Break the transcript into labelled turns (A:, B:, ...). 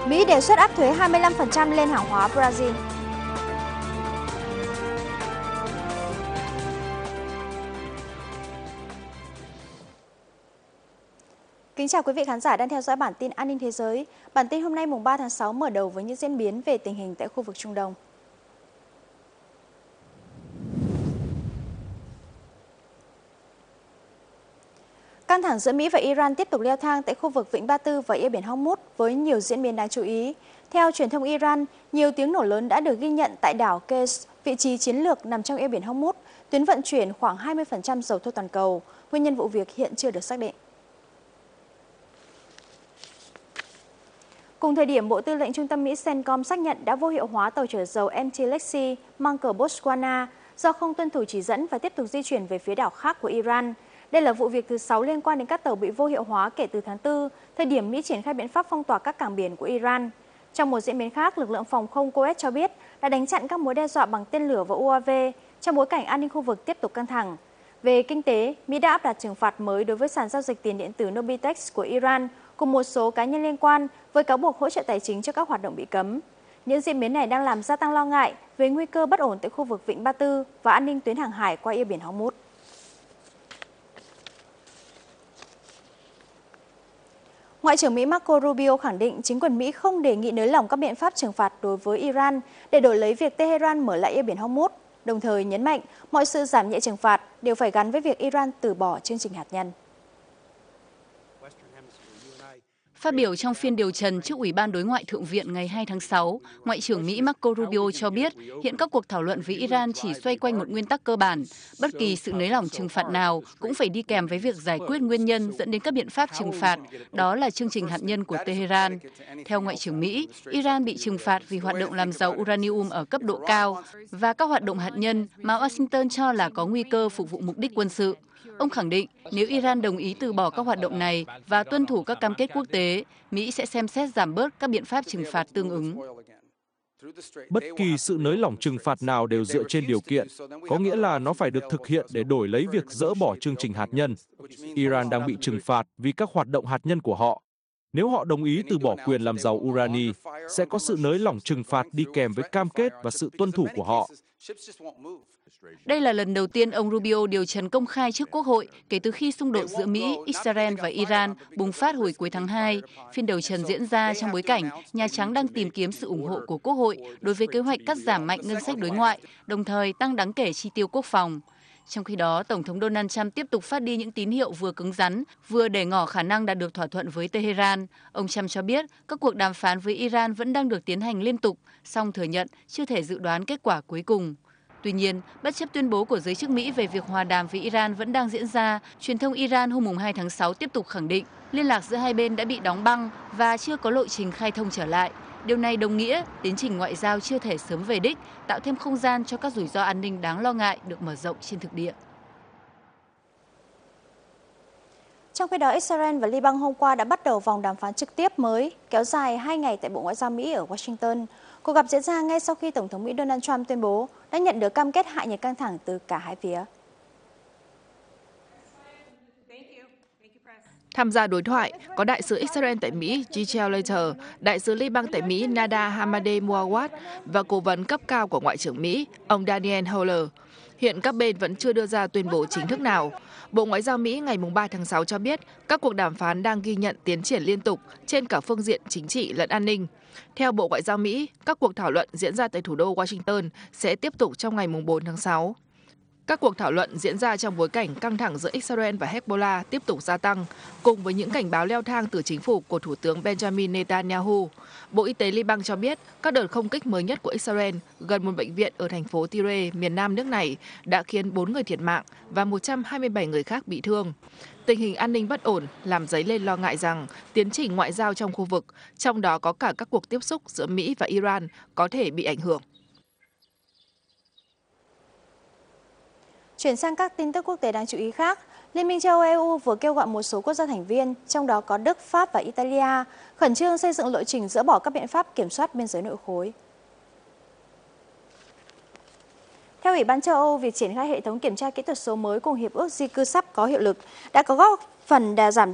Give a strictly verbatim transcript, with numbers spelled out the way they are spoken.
A: Mỹ đề xuất áp thuế hai mươi lăm phần trăm lên hàng hóa Brazil. Kính chào quý vị khán giả đang theo dõi bản tin an ninh thế giới. Bản tin hôm nay mùng ba tháng sáu mở đầu với những diễn biến về tình hình tại khu vực Trung Đông. Căng thẳng giữa Mỹ và Iran tiếp tục leo thang tại khu vực Vịnh Ba Tư và eo biển Hormuz với nhiều diễn biến đáng chú ý. Theo truyền thông Iran, nhiều tiếng nổ lớn đã được ghi nhận tại đảo Qais, vị trí chiến lược nằm trong eo biển Hormuz, tuyến vận chuyển khoảng hai mươi phần trăm dầu thô toàn cầu. Nguyên nhân vụ việc hiện chưa được xác định. Cùng thời điểm, Bộ Tư lệnh Trung tâm Mỹ CENTCOM xác nhận đã vô hiệu hóa tàu chở dầu em tê Lexi mang cờ Botswana do không tuân thủ chỉ dẫn và tiếp tục di chuyển về phía đảo khác của Iran. Đây là vụ việc thứ sáu liên quan đến các tàu bị vô hiệu hóa kể từ tháng tư, thời điểm Mỹ triển khai biện pháp phong tỏa các cảng biển của Iran. Trong một diễn biến khác, lực lượng phòng không Kuwait cho biết đã đánh chặn các mối đe dọa bằng tên lửa và u a vê trong bối cảnh an ninh khu vực tiếp tục căng thẳng. Về kinh tế, Mỹ đã áp đặt trừng phạt mới đối với sàn giao dịch tiền điện tử Nobitex của Iran cùng một số cá nhân liên quan với cáo buộc hỗ trợ tài chính cho các hoạt động bị cấm. Những diễn biến này đang làm gia tăng lo ngại về nguy cơ bất ổn tại khu vực Vịnh Ba Tư và an ninh tuyến hàng hải qua eo biển Hormuz. Ngoại trưởng Mỹ Marco Rubio khẳng định chính quyền Mỹ không đề nghị nới lỏng các biện pháp trừng phạt đối với Iran để đổi lấy việc Tehran mở lại eo biển Hormuz, đồng thời nhấn mạnh mọi sự giảm nhẹ trừng phạt đều phải gắn với việc Iran từ bỏ chương trình hạt nhân.
B: Phát biểu trong phiên điều trần trước Ủy ban Đối ngoại Thượng viện ngày hai tháng sáu, Ngoại trưởng Mỹ Marco Rubio cho biết hiện các cuộc thảo luận với Iran chỉ xoay quanh một nguyên tắc cơ bản. Bất kỳ sự nới lỏng trừng phạt nào cũng phải đi kèm với việc giải quyết nguyên nhân dẫn đến các biện pháp trừng phạt, đó là chương trình hạt nhân của Tehran. Theo Ngoại trưởng Mỹ, Iran bị trừng phạt vì hoạt động làm giàu uranium ở cấp độ cao và các hoạt động hạt nhân mà Washington cho là có nguy cơ phục vụ mục đích quân sự. Ông khẳng định nếu Iran đồng ý từ bỏ các hoạt động này và tuân thủ các cam kết quốc tế, Mỹ sẽ xem xét giảm bớt các biện pháp trừng phạt tương ứng.
C: Bất kỳ sự nới lỏng trừng phạt nào đều dựa trên điều kiện, có nghĩa là nó phải được thực hiện để đổi lấy việc dỡ bỏ chương trình hạt nhân. Iran đang bị trừng phạt vì các hoạt động hạt nhân của họ. Nếu họ đồng ý từ bỏ quyền làm giàu urani, sẽ có sự nới lỏng trừng phạt đi kèm với cam kết và sự tuân thủ của họ.
B: Đây là lần đầu tiên ông Rubio điều trần công khai trước Quốc hội kể từ khi xung đột giữa Mỹ, Israel và Iran bùng phát hồi cuối tháng hai. Phiên điều trần diễn ra trong bối cảnh Nhà Trắng đang tìm kiếm sự ủng hộ của Quốc hội đối với kế hoạch cắt giảm mạnh ngân sách đối ngoại, đồng thời tăng đáng kể chi tiêu quốc phòng. Trong khi đó, Tổng thống Donald Trump tiếp tục phát đi những tín hiệu vừa cứng rắn, vừa để ngỏ khả năng đạt được thỏa thuận với Tehran. Ông Trump cho biết các cuộc đàm phán với Iran vẫn đang được tiến hành liên tục, song thừa nhận chưa thể dự đoán kết quả cuối cùng. Tuy nhiên, bất chấp tuyên bố của giới chức Mỹ về việc hòa đàm với Iran vẫn đang diễn ra, truyền thông Iran hôm hai tháng sáu tiếp tục khẳng định liên lạc giữa hai bên đã bị đóng băng và chưa có lộ trình khai thông trở lại. Điều này đồng nghĩa tiến trình ngoại giao chưa thể sớm về đích, tạo thêm không gian cho các rủi ro an ninh đáng lo ngại được mở rộng trên thực địa.
A: Trong khi đó, Israel và Liban hôm qua đã bắt đầu vòng đàm phán trực tiếp mới, kéo dài hai ngày tại Bộ Ngoại giao Mỹ ở Washington. Cuộc gặp diễn ra ngay sau khi Tổng thống Mỹ Donald Trump tuyên bố đã nhận được cam kết hạ nhiệt căng thẳng từ cả hai phía.
D: Tham gia đối thoại có đại sứ Israel tại Mỹ Gichel Leiter, đại sứ Liban tại Mỹ Nada Hamadeh Mouawad và cố vấn cấp cao của Ngoại trưởng Mỹ, ông Daniel Howler. Hiện các bên vẫn chưa đưa ra tuyên bố chính thức nào. Bộ Ngoại giao Mỹ ngày ba tháng sáu cho biết các cuộc đàm phán đang ghi nhận tiến triển liên tục trên cả phương diện chính trị lẫn an ninh. Theo Bộ Ngoại giao Mỹ, các cuộc thảo luận diễn ra tại thủ đô Washington sẽ tiếp tục trong ngày bốn tháng sáu. Các cuộc thảo luận diễn ra trong bối cảnh căng thẳng giữa Israel và Hezbollah tiếp tục gia tăng, cùng với những cảnh báo leo thang từ chính phủ của Thủ tướng Benjamin Netanyahu. Bộ Y tế Liban cho biết các đợt không kích mới nhất của Israel gần một bệnh viện ở thành phố Tyre, miền nam nước này, đã khiến bốn người thiệt mạng và một trăm hai mươi bảy người khác bị thương. Tình hình an ninh bất ổn làm dấy lên lo ngại rằng tiến trình ngoại giao trong khu vực, trong đó có cả các cuộc tiếp xúc giữa Mỹ và Iran, có thể bị ảnh hưởng.
A: Chuyển sang các tin tức quốc tế đáng chú ý khác, Liên minh châu Âu E U vừa kêu gọi một số quốc gia thành viên, trong đó có Đức, Pháp và Italia, khẩn trương xây dựng lộ trình dỡ bỏ các biện pháp kiểm soát biên giới nội khối. Theo Ủy ban châu Âu, việc triển khai hệ thống kiểm tra kỹ thuật số mới cùng hiệp ước di cư sắp có hiệu lực đã có góp phần đà giảm